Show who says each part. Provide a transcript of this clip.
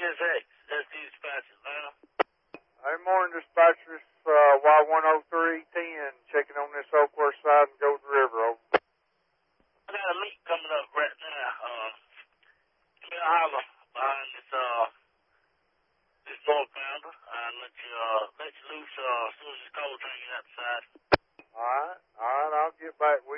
Speaker 1: SX. That's the dispatcher, Atlanta.
Speaker 2: Hey, morning, dispatchers. Y10310, checking on this Oakward side and Golden River. Over.
Speaker 1: I got a leak coming up right now. Give me a holler behind this northbounder and let you loose as soon as this coal train gets outside.
Speaker 2: All right, I'll get back with